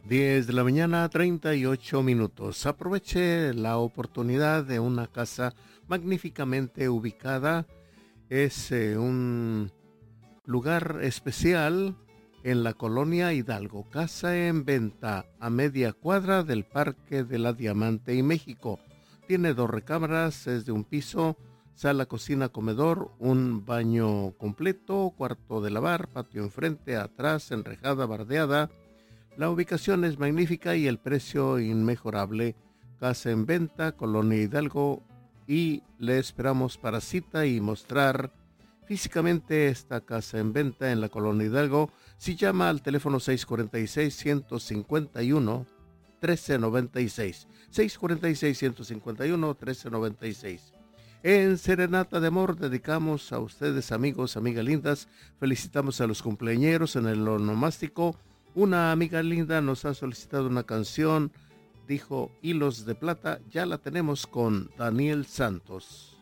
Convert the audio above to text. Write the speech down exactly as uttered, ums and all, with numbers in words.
diez de la mañana, treinta y ocho minutos. Aproveche la oportunidad de una casa magníficamente ubicada. Es eh, un lugar especial en la colonia Hidalgo. Casa en venta a media cuadra del Parque de la Diamante y México. Tiene dos recámaras, es de un piso, sala, cocina, comedor, un baño completo, cuarto de lavar, patio enfrente, atrás, enrejada, bardeada. La ubicación es magnífica y el precio inmejorable. Casa en venta, Colonia Hidalgo, y le esperamos para cita y mostrar físicamente esta casa en venta en la Colonia Hidalgo. Si llama al teléfono seis cuatro seis, uno cinco uno, uno tres nueve seis, seis cuatro seis, uno cinco uno, uno tres nueve seis. En Serenata de Amor dedicamos a ustedes, amigos, amigas lindas. Felicitamos a los cumpleañeros en el onomástico. Una amiga linda nos ha solicitado una canción, dijo Hilos de Plata. Ya la tenemos con Daniel Santos.